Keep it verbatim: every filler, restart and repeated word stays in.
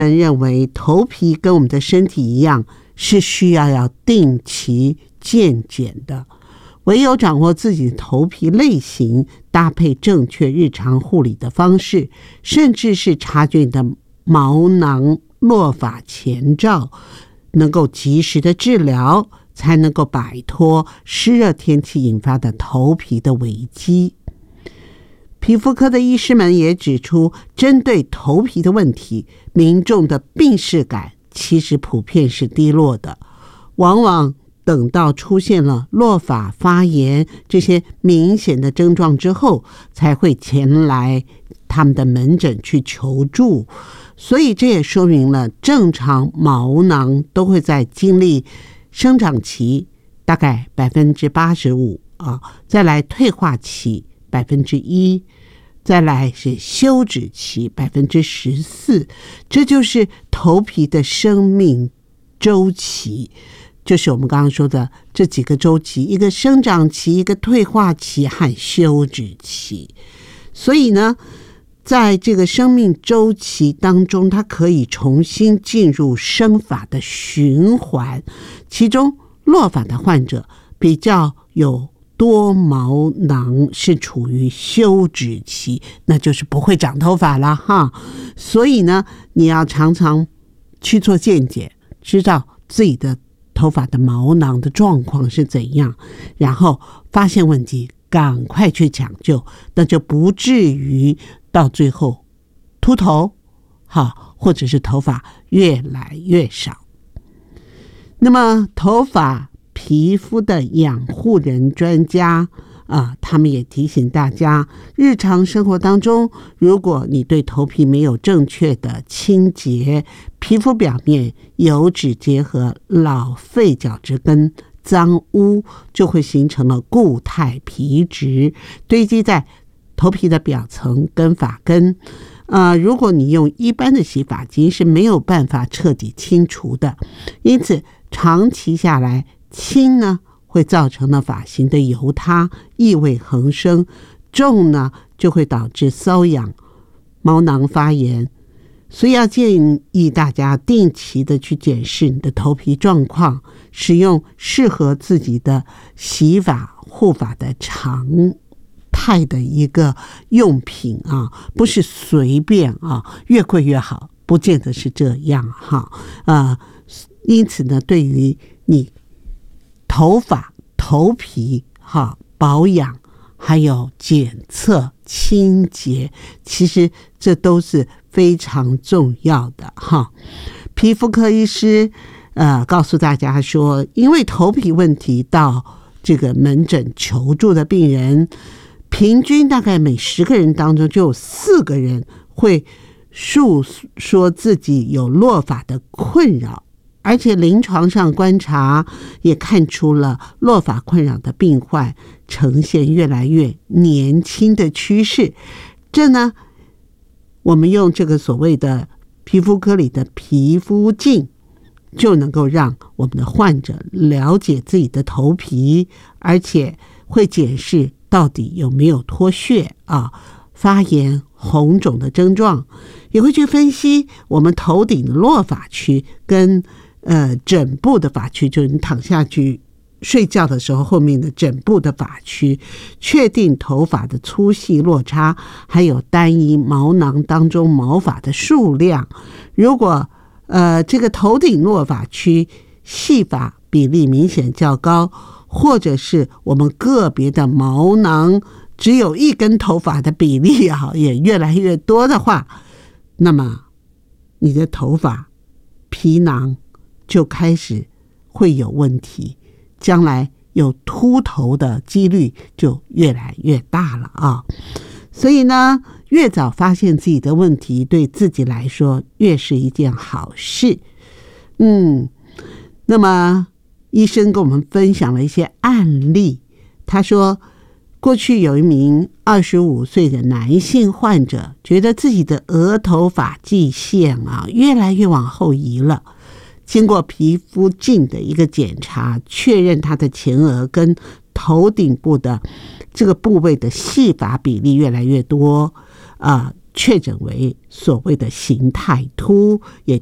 人认为头皮跟我们的身体一样，是需要要定期健检的。唯有掌握自己的头皮类型，搭配正确日常护理的方式，甚至是察觉你的毛囊落发前兆，能够及时的治疗，才能够摆脱湿热天气引发的头皮的危机。皮肤科的医师们也指出，针对头皮的问题，民众的病识感其实普遍是低落的，往往等到出现了落发、发炎这些明显的症状之后，才会前来他们的门诊去求助。所以这也说明了，正常毛囊都会在经历生长期大概百分之八十五啊，再来退化期百分之一，再来是休止期百分之十四，这就是头皮的生命周期。就是我们刚刚说的这几个周期，一个生长期，一个退化期和休止期。所以呢，在这个生命周期当中，它可以重新进入生发的循环。其中落发的患者比较有多毛囊是处于休止期，那就是不会长头发了哈。所以呢，你要常常去做健检，知道自己的头发的毛囊的状况是怎样，然后发现问题赶快去抢救，那就不至于到最后秃头好，或者是头发越来越少。那么头发皮肤的养护人专家啊，他们也提醒大家，日常生活当中，如果你对头皮没有正确的清洁，皮肤表面油脂结合老废角质跟脏污，就会形成了固态皮质，堆积在头皮的表层跟发根。呃，如果你用一般的洗发精是没有办法彻底清除的，因此长期下来轻呢会造成了发型的油塌，异味横生；重呢就会导致瘙痒、毛囊发炎。所以要建议大家定期的去检视你的头皮状况，使用适合自己的洗发护发的常态的一个用品啊，不是随便啊，越贵越好，不见得是这样哈。呃，因此呢，对于你头发、头皮哈保养，还有检测、清洁，其实这都是非常重要的哈。皮肤科医师呃告诉大家说，因为头皮问题到这个门诊求助的病人，平均大概每十个人当中就有四个人会诉说自己有落发的困扰。而且临床上观察也看出了落发困扰的病患呈现越来越年轻的趋势。这呢，我们用这个所谓的皮肤科里的皮肤镜，就能够让我们的患者了解自己的头皮，而且会检视到底有没有脱屑啊、发炎、红肿的症状，也会去分析我们头顶的落发区跟呃，枕部的发区，就是你躺下去睡觉的时候后面的枕部的发区，确定头发的粗细落差，还有单一毛囊当中毛发的数量。如果呃这个头顶落发区细发比例明显较高，或者是我们个别的毛囊只有一根头发的比例啊也越来越多的话，那么你的头发皮囊就开始会有问题，将来有秃头的几率就越来越大了啊！所以呢，越早发现自己的问题，对自己来说越是一件好事。嗯，那么医生跟我们分享了一些案例，他说，过去有一名二十五岁的男性患者，觉得自己的额头发际线啊越来越往后移了。经过皮肤镜的一个检查，确认他的前额跟头顶部的这个部位的细发比例越来越多，啊、呃， 确诊为所谓的形态秃，也